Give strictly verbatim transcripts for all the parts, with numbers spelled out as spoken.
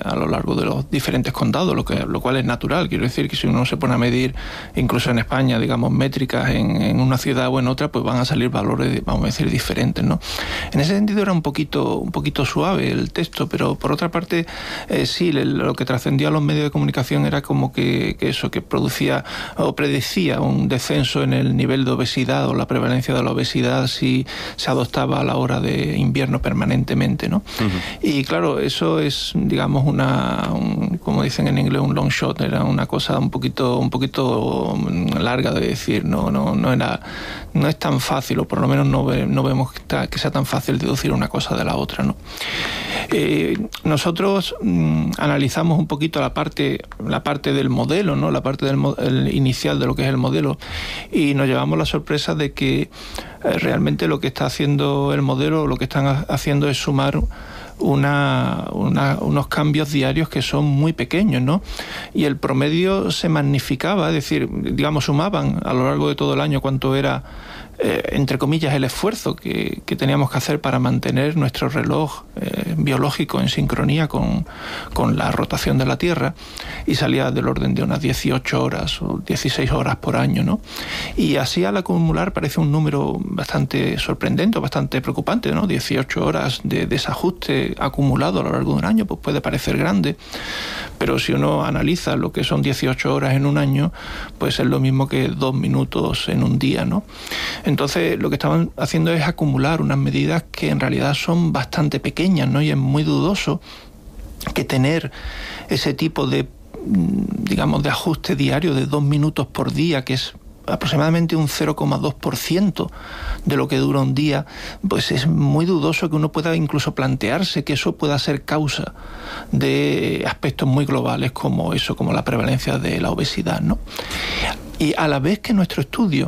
a lo largo de los diferentes condados, lo, que, lo cual es natural. Quiero decir que si uno se pone a medir, incluso en España, digamos, métricas en, en una ciudad o en otra, pues van a salir valores, vamos a decir, diferentes, ¿no? En ese sentido era un poquito, un poquito suave el texto, pero por otra parte, eh, sí, lo que trascendía a los medios de comunicación era como que, que eso, que producía o predecía un descenso en el nivel de obesidad o la prevalencia de la obesidad si se adoptaba a la hora de invierno permanentemente, ¿no? Uh-huh. Y claro, eso es, digamos, una, un, como dicen en inglés, un long shot, era una cosa un poquito, un poquito larga de decir, no, no, no era, no es tan fácil, o por lo menos no, ve, no vemos que, está, que sea tan fácil deducir una cosa de la otra, ¿no? Eh, nosotros mmm, analizamos un poquito la parte, la parte del modelo, ¿no? La parte del el inicial de lo que es el modelo, y nos llevamos la sorpresa de que eh, realmente lo que está haciendo el modelo, lo que están haciendo es sumar Una, una, unos cambios diarios que son muy pequeños, ¿no? Y el promedio se magnificaba, es decir, digamos, sumaban a lo largo de todo el año cuánto era, eh, entre comillas, el esfuerzo que, que teníamos que hacer para mantener nuestro reloj eh, biológico en sincronía con, con la rotación de la Tierra, y salía del orden de unas dieciocho horas o dieciséis horas por año, ¿no? Y así al acumular parece un número bastante sorprendente, bastante preocupante, ¿no? dieciocho horas de desajuste acumulado a lo largo de un año, pues puede parecer grande, pero si uno analiza lo que son dieciocho horas en un año, pues es lo mismo que dos minutos en un día, ¿no? Entonces lo que estaban haciendo es acumular unas medidas que en realidad son bastante pequeñas, ¿no? Y es muy dudoso que tener ese tipo de, digamos, de ajuste diario de dos minutos por día, que es aproximadamente un cero coma dos por ciento de lo que dura un día, pues es muy dudoso que uno pueda incluso plantearse que eso pueda ser causa de aspectos muy globales como eso, como la prevalencia de la obesidad, ¿no? Y a la vez que nuestro estudio,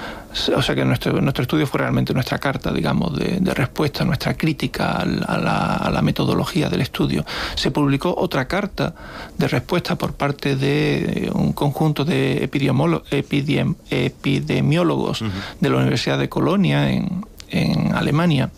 o sea que nuestro, nuestro estudio fue realmente nuestra carta, digamos, de, de respuesta, nuestra crítica a la, a la metodología del estudio. Se publicó otra carta de respuesta por parte de un conjunto de epidemiólogos, epidemiólogos uh-huh. de la Universidad de Colonia en, en Alemania,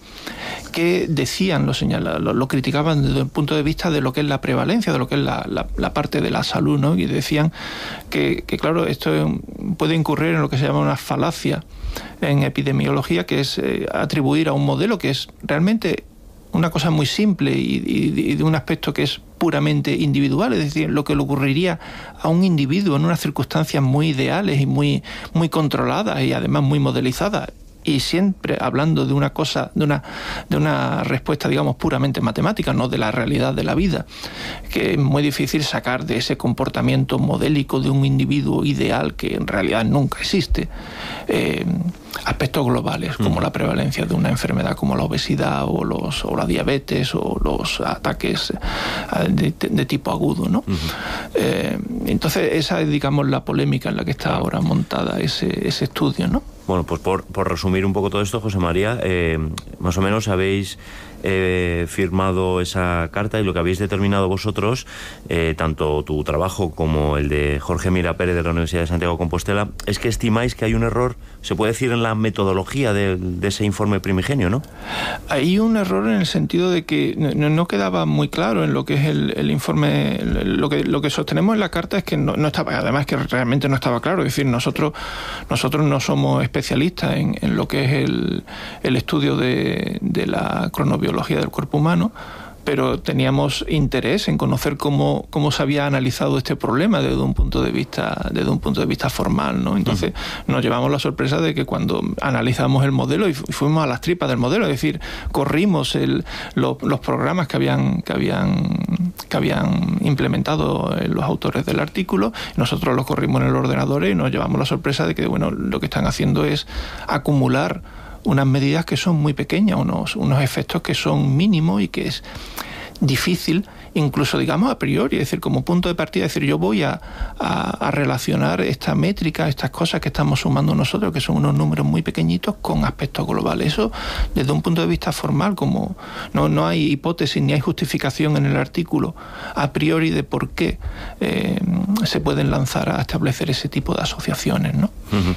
que decían, lo señala, lo, lo criticaban desde el punto de vista de lo que es la prevalencia, de lo que es la, la, la parte de la salud, ¿no? Y decían que, que, claro, esto puede incurrir en lo que se llama una falacia en epidemiología, que es eh, atribuir a un modelo que es realmente una cosa muy simple y, y, y de un aspecto que es puramente individual, es decir, lo que le ocurriría a un individuo en unas circunstancias muy ideales y muy, muy controladas y además muy modelizadas, y siempre hablando de una cosa, de una, de una respuesta, digamos, puramente matemática, no de la realidad de la vida, que es muy difícil sacar de ese comportamiento modélico de un individuo ideal que en realidad nunca existe, eh, aspectos globales como uh-huh. la prevalencia de una enfermedad como la obesidad o, los, o la diabetes o los ataques de, de tipo agudo, ¿no? Uh-huh. Eh, entonces esa es, digamos, la polémica en la que está ahora montada ese, ese estudio, ¿no? Bueno, pues por, por resumir un poco todo esto, José María, eh, más o menos habéis eh, firmado esa carta y lo que habéis determinado vosotros, eh, tanto tu trabajo como el de Jorge Mira Pérez de la Universidad de Santiago de Compostela, es que estimáis que hay un error, se puede decir, en la metodología de, de ese informe primigenio, ¿no? Hay un error en el sentido de que no, no quedaba muy claro en lo que es el, el informe, el, lo que lo que sostenemos en la carta es que no, no estaba, además que realmente no estaba claro, es decir, nosotros nosotros no somos especialistas en, en lo que es el, el estudio de, de la cronobiología del cuerpo humano, pero teníamos interés en conocer cómo, cómo se había analizado este problema desde un punto de vista, desde un punto de vista formal, ¿no? Entonces uh-huh. nos llevamos la sorpresa de que cuando analizamos el modelo y fuimos a las tripas del modelo, es decir, corrimos el, lo, los programas que habían, que habían, que habían implementado los autores del artículo, nosotros los corrimos en el ordenador y nos llevamos la sorpresa de que, bueno, lo que están haciendo es acumular unas medidas que son muy pequeñas, unos, unos efectos que son mínimos y que es difícil, incluso digamos a priori, es decir, como punto de partida, es decir, yo voy a, a, a relacionar esta métrica, estas cosas que estamos sumando nosotros, que son unos números muy pequeñitos, con aspectos globales. Eso, desde un punto de vista formal, como no, no hay hipótesis ni hay justificación en el artículo a priori de por qué eh, se pueden lanzar a establecer ese tipo de asociaciones, ¿no? Uh-huh.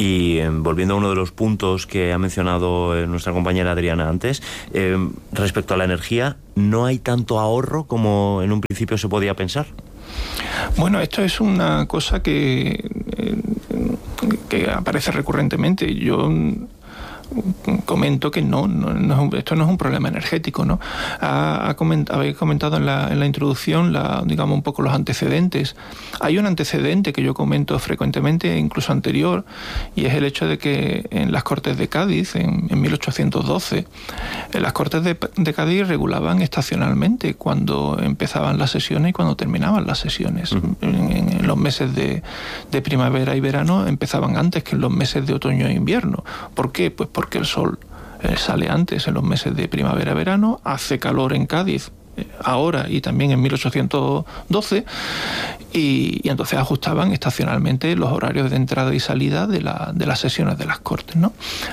Y eh, volviendo a uno de los puntos que ha mencionado eh, nuestra compañera Adriana antes, eh, respecto a la energía, ¿no hay tanto ahorro como en un principio se podía pensar? Bueno, esto es una cosa que, que aparece recurrentemente. Yo comento que no, no, no, esto no es un problema energético, ¿no? Ha, ha coment, habéis comentado en la, en la introducción, la, digamos, un poco los antecedentes. Hay un antecedente que yo comento frecuentemente, incluso anterior, y es el hecho de que en las Cortes de Cádiz, en, en mil ochocientos doce, en las Cortes de, de Cádiz regulaban estacionalmente cuando empezaban las sesiones y cuando terminaban las sesiones. Uh-huh. En, en los meses de, de primavera y verano empezaban antes que en los meses de otoño e invierno. ¿Por qué? Pues porque el sol eh, sale antes en los meses de primavera-verano, hace calor en Cádiz eh, ahora y también en mil ochocientos doce, y, y entonces ajustaban estacionalmente los horarios de entrada y salida de, la, de las sesiones de las Cortes, ¿no?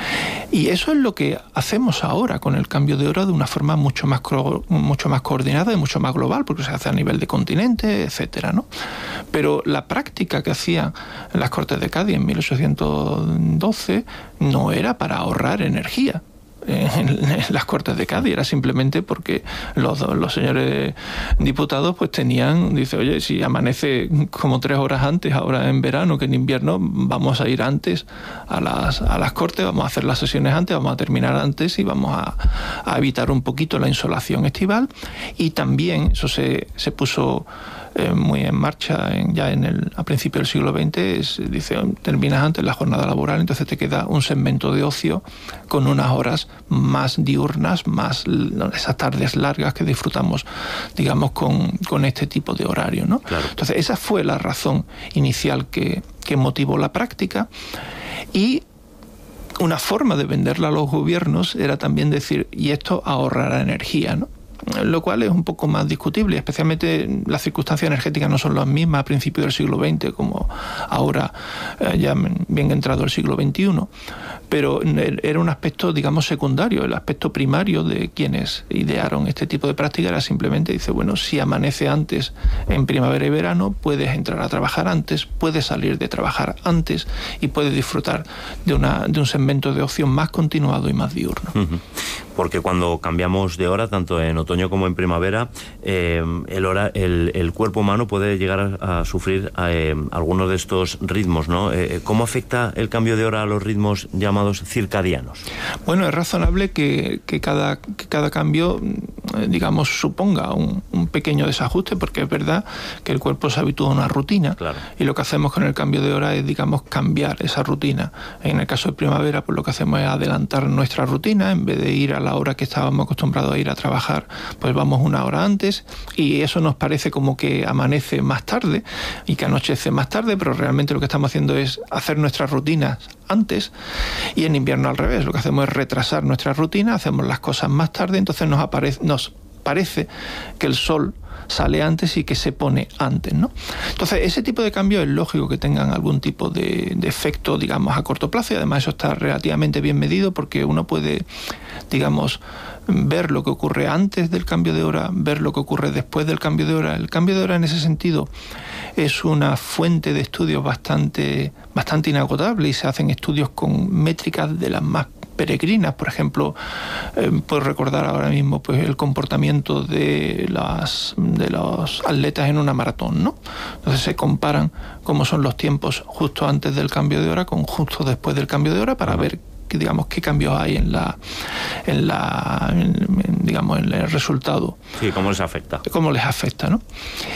Y eso es lo que hacemos ahora con el cambio de hora de una forma mucho más, mucho más coordinada y mucho más global, porque se hace a nivel de continente, etcétera, ¿no? Pero la práctica que hacían en las Cortes de Cádiz en mil ochocientos doce no era para ahorrar energía en las Cortes de Cádiz, era simplemente porque los, los señores diputados pues tenían, dice, oye, si amanece como tres horas antes ahora en verano que en invierno, vamos a ir antes a las, a las Cortes, vamos a hacer las sesiones antes, vamos a terminar antes y vamos a, a evitar un poquito la insolación estival. Y también eso se, se puso Eh, muy en marcha en, ya en el, a principios del siglo veinte, es, dice, terminas antes la jornada laboral, entonces te queda un segmento de ocio con unas horas más diurnas, más esas tardes largas que disfrutamos, digamos, con, con este tipo de horario, ¿no? Claro. Entonces esa fue la razón inicial que, que motivó la práctica, y una forma de venderla a los gobiernos era también decir, y esto ahorrará energía, ¿no? Lo cual es un poco más discutible, especialmente las circunstancias energéticas no son las mismas a principios del siglo veinte como ahora, eh, ya bien entrado el siglo veintiuno, pero era un aspecto, digamos, secundario. El aspecto primario de quienes idearon este tipo de práctica era simplemente, dice, bueno, si amanece antes en primavera y verano, puedes entrar a trabajar antes, puedes salir de trabajar antes y puedes disfrutar de, una, de un segmento de ocio más continuado y más diurno. Uh-huh. Porque cuando cambiamos de hora, tanto en otoño como en primavera, eh, el, hora, el, el cuerpo humano puede llegar a, a sufrir eh, algunos de estos ritmos, ¿no? Eh, ¿Cómo afecta el cambio de hora a los ritmos llamados circadianos? Bueno, es razonable que, que, cada, que cada cambio, digamos, suponga un, un pequeño desajuste, porque es verdad que el cuerpo se habitúa a una rutina, claro. Y lo que hacemos con el cambio de hora es, digamos, cambiar esa rutina. En el caso de primavera, pues lo que hacemos es adelantar nuestra rutina, en vez de ir a la hora que estábamos acostumbrados a ir a trabajar, pues vamos una hora antes, y eso nos parece como que amanece más tarde y que anochece más tarde, pero realmente lo que estamos haciendo es hacer nuestras rutinas antes, y en invierno al revés, lo que hacemos es retrasar nuestra rutina, hacemos las cosas más tarde, entonces nos aparece, nos parece que el sol sale antes y que se pone antes, ¿no? Entonces, ese tipo de cambios es lógico que tengan algún tipo de, de efecto, digamos, a corto plazo, y además eso está relativamente bien medido, porque uno puede, digamos, ver lo que ocurre antes del cambio de hora, ver lo que ocurre después del cambio de hora. El cambio de hora en ese sentido es una fuente de estudios bastante, bastante inagotable, y se hacen estudios con métricas de las más peregrinas. Por ejemplo, eh, puedo recordar ahora mismo pues el comportamiento de las de los atletas en una maratón, ¿no? Entonces se comparan cómo son los tiempos justo antes del cambio de hora con justo después del cambio de hora para ver que, digamos, qué cambios hay en la en la en, en, digamos en el resultado. Sí, cómo les afecta. Cómo les afecta, ¿no?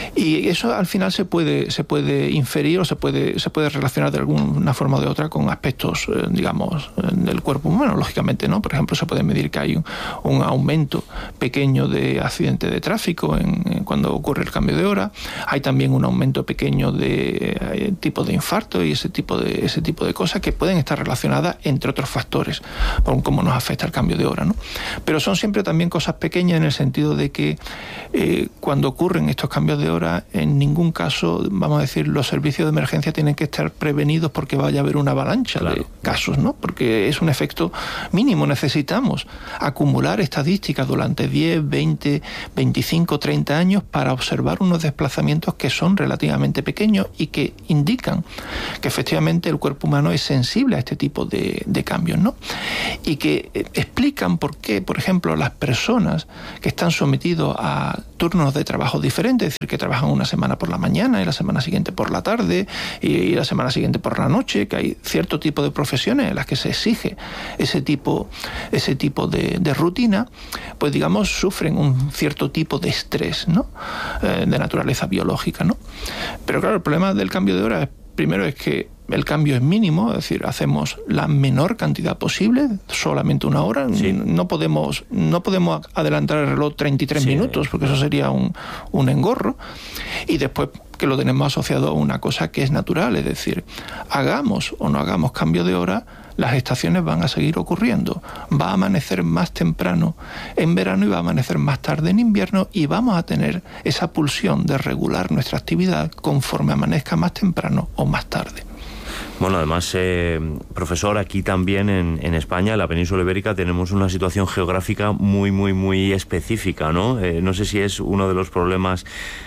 Y eso al final se puede se puede inferir o se puede se puede relacionar de alguna forma o de otra con aspectos, eh, digamos, del cuerpo humano, lógicamente, ¿no? Por ejemplo, se puede medir que hay un, un aumento pequeño de accidentes de tráfico en, en cuando ocurre el cambio de hora. Hay también un aumento pequeño de eh, tipo de infarto y ese tipo de ese tipo de cosas que pueden estar relacionadas, entre otros factores, con cómo nos afecta el cambio de hora, ¿no? Pero son siempre también cosas pequeñas, en el sentido de que eh, cuando ocurren estos cambios de hora, en ningún caso, vamos a decir, los servicios de emergencia tienen que estar prevenidos porque vaya a haber una avalancha, claro, de casos, ¿no? Porque es un efecto mínimo. Necesitamos acumular estadísticas durante diez, veinte, veinticinco, treinta años para observar unos desplazamientos que son relativamente pequeños y que indican que efectivamente el cuerpo humano es sensible a este tipo de, de cambios, horarios, ¿no? Y que explican por qué, por ejemplo, las personas que están sometidos a turnos de trabajo diferentes, es decir, que trabajan una semana por la mañana y la semana siguiente por la tarde y la semana siguiente por la noche, que hay cierto tipo de profesiones en las que se exige ese tipo, ese tipo de, de rutina, pues digamos sufren un cierto tipo de estrés, ¿no? Eh, de naturaleza biológica, ¿no? Pero claro, el problema del cambio de hora es, primero es que el cambio es mínimo, es decir, hacemos la menor cantidad posible, solamente una hora. Sí. No podemos, no podemos adelantar el reloj treinta y tres sí, minutos, porque eso sería un, un engorro. Y después que lo tenemos asociado a una cosa que es natural, es decir, hagamos o no hagamos cambio de hora, las estaciones van a seguir ocurriendo. Va a amanecer más temprano en verano y va a amanecer más tarde en invierno, y vamos a tener esa pulsión de regular nuestra actividad conforme amanezca más temprano o más tarde. Bueno, además, eh, profesor, aquí también en, en España, en la península ibérica, tenemos una situación geográfica muy, muy, muy específica, ¿no? Eh, no sé si es uno de los problemas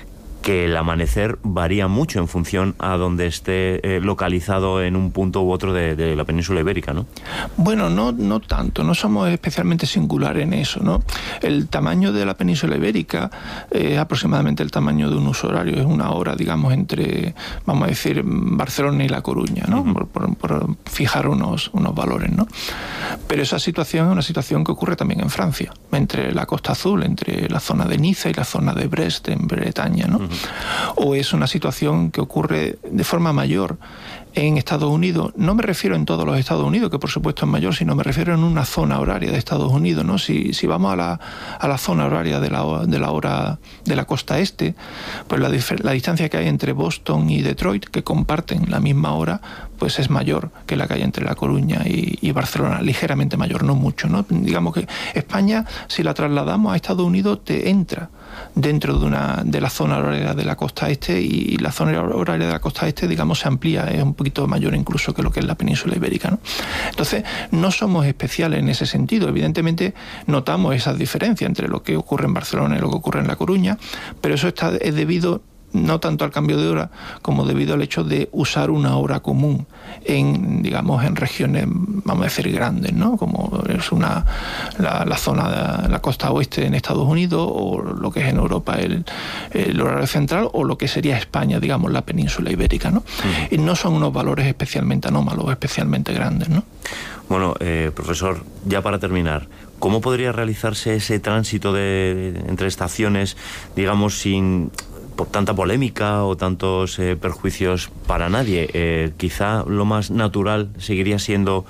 que el amanecer varía mucho en función a donde esté eh, localizado en un punto u otro de, de la península ibérica, ¿no? Bueno, no, no tanto, no somos especialmente singulares en eso, ¿no? El tamaño de la península ibérica es aproximadamente el tamaño de un uso horario, es una hora, digamos, entre, vamos a decir, Barcelona y La Coruña, ¿no? Uh-huh. por, por, por fijar unos, unos valores, ¿no? Pero esa situación es una situación que ocurre también en Francia, entre la Costa Azul, entre la zona de Niza y la zona de Brest, en Bretaña, ¿no? Uh-huh. O es una situación que ocurre de forma mayor en Estados Unidos. No me refiero en todos los Estados Unidos, que por supuesto es mayor, sino me refiero en una zona horaria de Estados Unidos, ¿no? Si, si vamos a la, a la zona horaria de la, de la hora de la costa este, pues la, la distancia que hay entre Boston y Detroit, que comparten la misma hora, pues es mayor que la que hay entre La Coruña y, y Barcelona, ligeramente mayor, no mucho, ¿no? Digamos que España, si la trasladamos a Estados Unidos, te entra dentro de una de la zona horaria de la costa este, y la zona horaria de la costa este, digamos, se amplía, es un poquito mayor incluso que lo que es la península ibérica, ¿no? Entonces, no somos especiales en ese sentido. Evidentemente, notamos esas diferencias entre lo que ocurre en Barcelona y lo que ocurre en La Coruña, pero eso está, es debido no tanto al cambio de hora como debido al hecho de usar una hora común en, digamos, en regiones, vamos a decir, grandes, ¿no? Como es una la, la zona de la costa oeste en Estados Unidos, o lo que es en Europa el, el horario central, o lo que sería España, digamos, la península ibérica, ¿no? Uh-huh. Y no son unos valores especialmente anómalos, especialmente grandes, ¿no? Bueno, eh, profesor, ya para terminar, ¿cómo podría realizarse ese tránsito de, de entre estaciones, digamos, sin por tanta polémica o tantos eh, perjuicios para nadie? Eh, quizá lo más natural seguiría siendo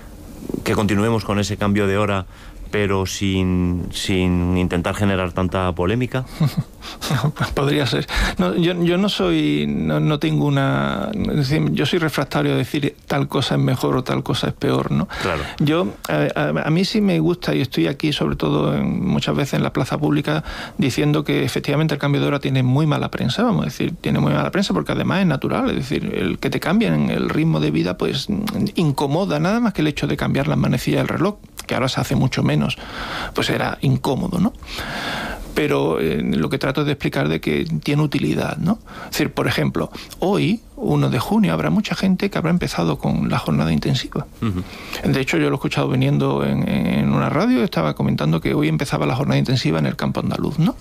que continuemos con ese cambio de hora, pero sin, sin intentar generar tanta polémica. Podría ser. No, yo, yo no soy, no, no tengo una, es decir, yo soy refractario a decir tal cosa es mejor o tal cosa es peor, ¿no? Claro. Yo, a, a, a mí sí me gusta, y estoy aquí sobre todo en, muchas veces en la plaza pública, diciendo que efectivamente el cambio de hora tiene muy mala prensa, vamos a decir, tiene muy mala prensa porque además es natural, es decir, el que te cambien el ritmo de vida pues incomoda, nada más que el hecho de cambiar las manecillas del reloj, que ahora se hace mucho menos, pues era incómodo, ¿no? Pero eh, lo que trato es de explicar de que tiene utilidad, ¿no? Es decir, por ejemplo, hoy, primero de junio, habrá mucha gente que habrá empezado con la jornada intensiva. Uh-huh. De hecho, yo lo he escuchado viniendo en, en una radio, estaba comentando que hoy empezaba la jornada intensiva en el campo andaluz, ¿no?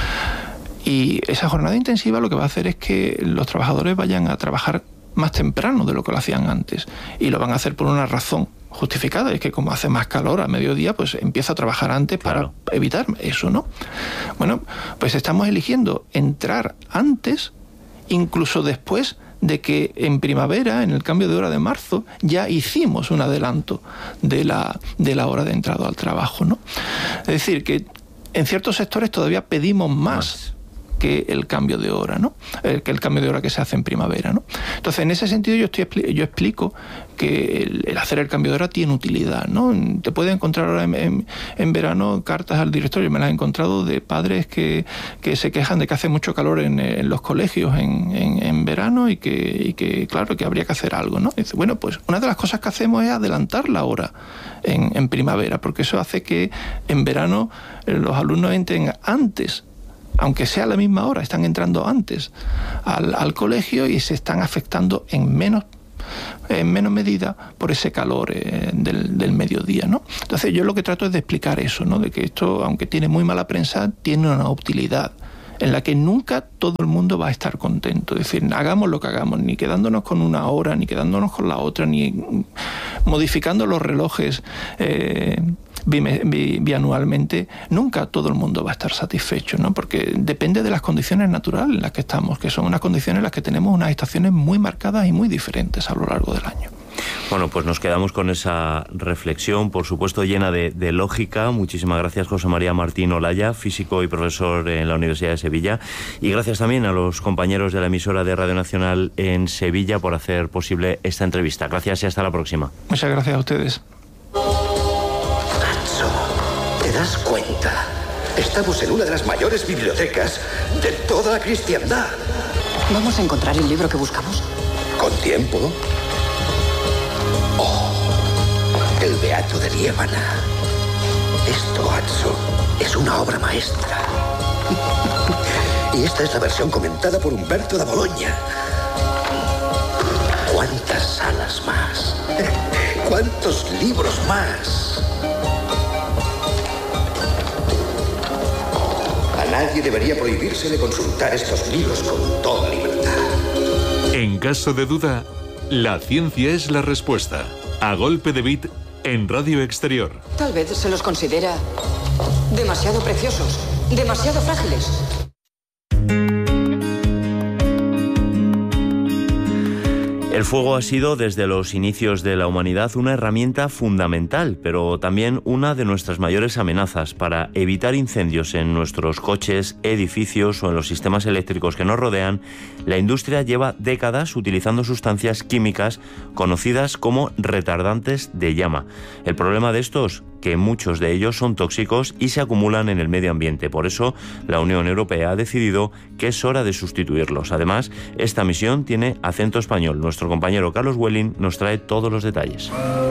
Y esa jornada intensiva lo que va a hacer es que los trabajadores vayan a trabajar más temprano de lo que lo hacían antes, y lo van a hacer por una razón justificada, es que como hace más calor a mediodía, pues empieza a trabajar antes, claro, para evitar eso, ¿no? Bueno, pues estamos eligiendo entrar antes, incluso después de que en primavera, en el cambio de hora de marzo, ya hicimos un adelanto de la, de la hora de entrada al trabajo, ¿no? Es decir, que en ciertos sectores todavía pedimos más, más. que el cambio de hora, ¿no? El, que el cambio de hora que se hace en primavera, ¿no? Entonces, en ese sentido yo estoy yo explico que el, el hacer el cambio de hora tiene utilidad, ¿no? Te puedes encontrar ahora en, en, en verano cartas al directorio, me las he encontrado de padres que, que se quejan de que hace mucho calor en, en los colegios en, en, en verano, y que, y que, claro, que habría que hacer algo, ¿no? Y dice, bueno, pues una de las cosas que hacemos es adelantar la hora en, en primavera, porque eso hace que en verano los alumnos entren antes, aunque sea a la misma hora, están entrando antes al, al colegio, y se están afectando en menos en menos medida por ese calor eh, del, del mediodía, ¿no? Entonces yo lo que trato es de explicar eso, ¿no? De que esto, aunque tiene muy mala prensa, tiene una utilidad en la que nunca todo el mundo va a estar contento. Es decir, hagamos lo que hagamos, ni quedándonos con una hora, ni quedándonos con la otra, ni modificando los relojes eh, bianualmente, nunca todo el mundo va a estar satisfecho, ¿no? Porque depende de las condiciones naturales en las que estamos, que son unas condiciones en las que tenemos unas estaciones muy marcadas y muy diferentes a lo largo del año. Bueno, pues nos quedamos con esa reflexión, por supuesto llena de, de lógica. Muchísimas gracias, José María Martín Olaya, físico y profesor en la Universidad de Sevilla. Y gracias también a los compañeros de la emisora de Radio Nacional en Sevilla por hacer posible esta entrevista. Gracias y hasta la próxima. Muchas gracias a ustedes. Nacho, ¿te das cuenta? Estamos en una de las mayores bibliotecas de toda la cristiandad. ¿Vamos a encontrar el libro que buscamos? Con tiempo. Oh, el Beato de Liébana. Esto, Atso, es una obra maestra. Y esta es la versión comentada por Humberto da Bologna. ¿Cuántas salas más? ¿Cuántos libros más? A nadie debería prohibírsele consultar estos libros con toda libertad. En caso de duda, la ciencia es la respuesta. A golpe de bit en Radio Exterior. Tal vez se los considera demasiado preciosos, demasiado frágiles. El fuego ha sido desde los inicios de la humanidad una herramienta fundamental, pero también una de nuestras mayores amenazas. Para evitar incendios en nuestros coches, edificios o en los sistemas eléctricos que nos rodean, la industria lleva décadas utilizando sustancias químicas conocidas como retardantes de llama. El problema de estos, que muchos de ellos son tóxicos y se acumulan en el medio ambiente. Por eso, la Unión Europea ha decidido que es hora de sustituirlos. Además, esta misión tiene acento español. Nuestro compañero Carlos Welling nos trae todos los detalles.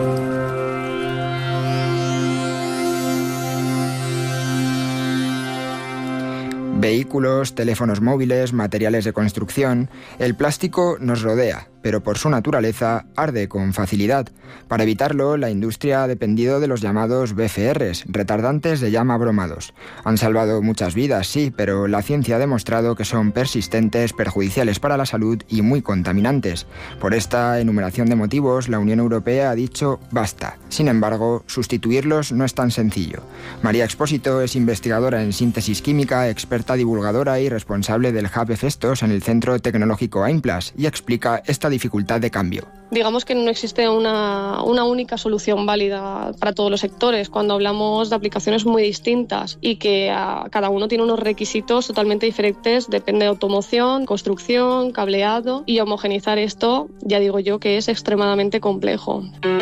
Vehículos, teléfonos móviles, materiales de construcción. El plástico nos rodea, pero por su naturaleza arde con facilidad. Para evitarlo, la industria ha dependido de los llamados B F Rs, retardantes de llama bromados. Han salvado muchas vidas, sí, pero la ciencia ha demostrado que son persistentes, perjudiciales para la salud y muy contaminantes. Por esta enumeración de motivos, la Unión Europea ha dicho basta. Sin embargo, sustituirlos no es tan sencillo. María Expósito es investigadora en síntesis química, experta divulgadora y responsable del Hub Efestos en el Centro Tecnológico AIMPLAS y explica esta dificultad de cambio. Digamos que no existe una, una única solución válida para todos los sectores cuando hablamos de aplicaciones muy distintas y que a, cada uno tiene unos requisitos totalmente diferentes, depende de automoción, construcción, cableado, y homogeneizar esto, ya digo yo, que es extremadamente complejo.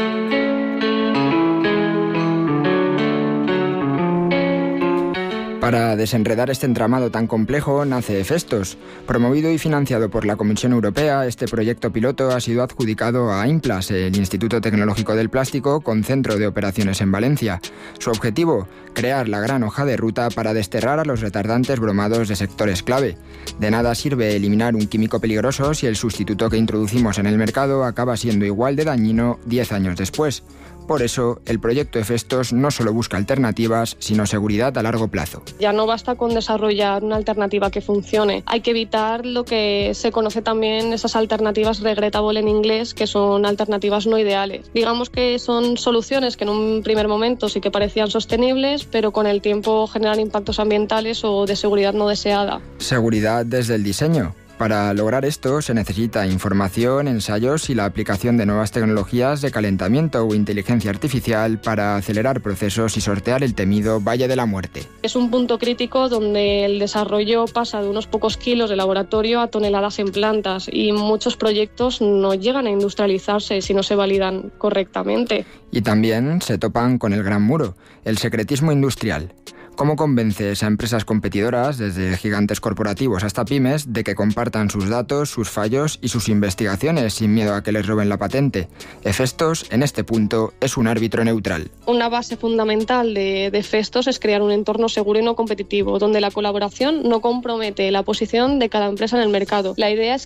Para desenredar este entramado tan complejo nace Efestos. Promovido y financiado por la Comisión Europea, este proyecto piloto ha sido adjudicado a AIMPLAS, el Instituto Tecnológico del Plástico, con centro de operaciones en Valencia. Su objetivo, crear la gran hoja de ruta para desterrar a los retardantes bromados de sectores clave. De nada sirve eliminar un químico peligroso si el sustituto que introducimos en el mercado acaba siendo igual de dañino diez años después. Por eso, el proyecto Efestos no solo busca alternativas, sino seguridad a largo plazo. Ya no basta con desarrollar una alternativa que funcione. Hay que evitar lo que se conoce también, esas alternativas regrettable en inglés, que son alternativas no ideales. Digamos que son soluciones que en un primer momento sí que parecían sostenibles, pero con el tiempo generan impactos ambientales o de seguridad no deseada. Seguridad desde el diseño. Para lograr esto se necesita información, ensayos y la aplicación de nuevas tecnologías de calentamiento o inteligencia artificial para acelerar procesos y sortear el temido Valle de la Muerte. Es un punto crítico donde el desarrollo pasa de unos pocos kilos de laboratorio a toneladas en plantas y muchos proyectos no llegan a industrializarse si no se validan correctamente. Y también se topan con el gran muro, el secretismo industrial. ¿Cómo convences a empresas competidoras, desde gigantes corporativos hasta pymes, de que compartan sus datos, sus fallos y sus investigaciones sin miedo a que les roben la patente? Efestos, en este punto, es un árbitro neutral. Una base fundamental de, de Efestos es crear un entorno seguro y no competitivo, donde la colaboración no compromete la posición de cada empresa en el mercado. La idea es que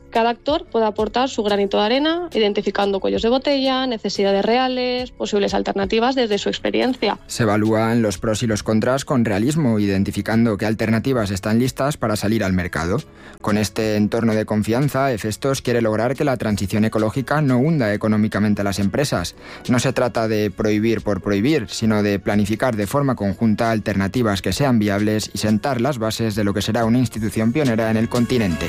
Cada actor puede aportar su granito de arena, identificando cuellos de botella, necesidades reales, posibles alternativas desde su experiencia. Se evalúan los pros y los contras con realismo, identificando qué alternativas están listas para salir al mercado. Con este entorno de confianza, Hefestos quiere lograr que la transición ecológica no hunda económicamente a las empresas. No se trata de prohibir por prohibir, sino de planificar de forma conjunta alternativas que sean viables y sentar las bases de lo que será una institución pionera en el continente.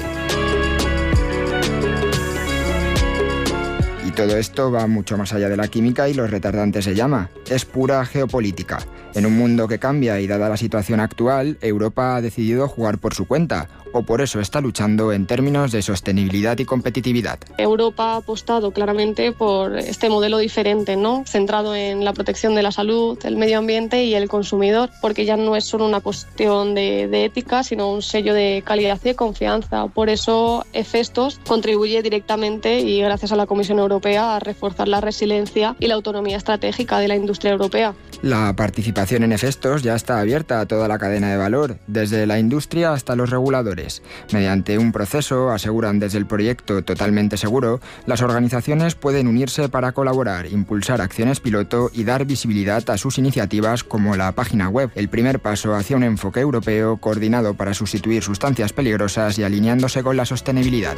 Y todo esto va mucho más allá de la química y los retardantes de llama. Es pura geopolítica. En un mundo que cambia y dada la situación actual, Europa ha decidido jugar por su cuenta, o por eso está luchando en términos de sostenibilidad y competitividad. Europa ha apostado claramente por este modelo diferente, ¿no? Centrado en la protección de la salud, el medio ambiente y el consumidor, porque ya no es solo una cuestión de, de ética, sino un sello de calidad y de confianza. Por eso Hefestos contribuye directamente y gracias a la Comisión Europea a reforzar la resiliencia y la autonomía estratégica de la industria europea. La participación en Hefestos ya está abierta a toda la cadena de valor, desde la industria hasta los reguladores. Mediante un proceso, aseguran desde el proyecto Totalmente Seguro, las organizaciones pueden unirse para colaborar, impulsar acciones piloto y dar visibilidad a sus iniciativas como la página web, el primer paso hacia un enfoque europeo coordinado para sustituir sustancias peligrosas y alineándose con la sostenibilidad.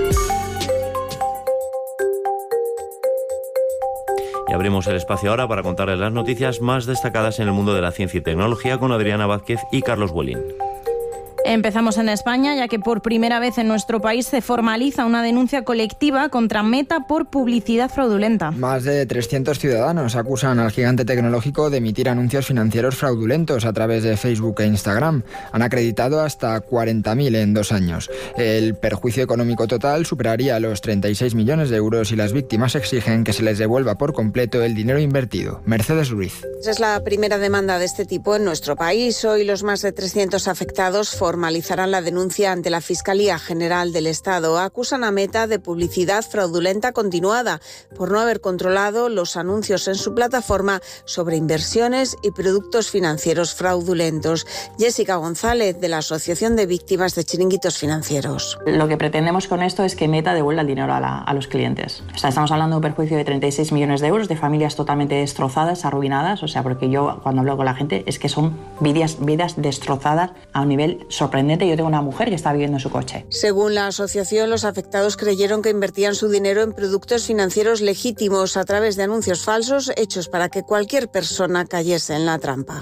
Y abrimos el espacio ahora para contarles las noticias más destacadas en el mundo de la ciencia y tecnología con Adriana Vázquez y Carlos Huelín. Empezamos en España, ya que por primera vez en nuestro país se formaliza una denuncia colectiva contra Meta por publicidad fraudulenta. Más de trescientos ciudadanos acusan al gigante tecnológico de emitir anuncios financieros fraudulentos a través de Facebook e Instagram. Han acreditado hasta cuarenta mil en dos años. El perjuicio económico total superaría los treinta y seis millones de euros y las víctimas exigen que se les devuelva por completo el dinero invertido. Mercedes Ruiz. Es la primera demanda de este tipo en nuestro país. Hoy los más de trescientos afectados formalizarán la denuncia ante la Fiscalía General del Estado. Acusan a Meta de publicidad fraudulenta continuada por no haber controlado los anuncios en su plataforma sobre inversiones y productos financieros fraudulentos. Jessica González, de la Asociación de Víctimas de Chiringuitos Financieros. Lo que pretendemos con esto es que Meta devuelva el dinero a, la, a los clientes. O sea, estamos hablando de un perjuicio de treinta y seis millones de euros, de familias totalmente destrozadas, arruinadas. O sea, porque yo cuando hablo con la gente es que son vidas, vidas destrozadas a un nivel sorprendente. Yo tengo una mujer que está viviendo en su coche. Según la asociación, los afectados creyeron que invertían su dinero en productos financieros legítimos a través de anuncios falsos hechos para que cualquier persona cayese en la trampa.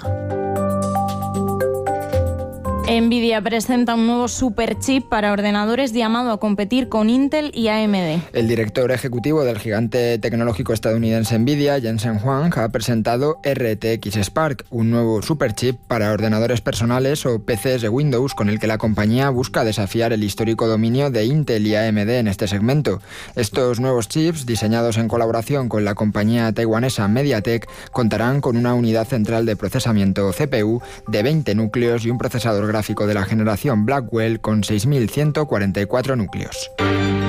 Nvidia presenta un nuevo superchip para ordenadores llamado a competir con Intel y A M D. El director ejecutivo del gigante tecnológico estadounidense Nvidia, Jensen Huang, ha presentado R T X Spark, un nuevo superchip para ordenadores personales o P Cs de Windows con el que la compañía busca desafiar el histórico dominio de Intel y A M D en este segmento. Estos nuevos chips, diseñados en colaboración con la compañía taiwanesa MediaTek, contarán con una unidad central de procesamiento C P U de veinte núcleos y un procesador gráfico de la generación Blackwell con seis mil ciento cuarenta y cuatro núcleos.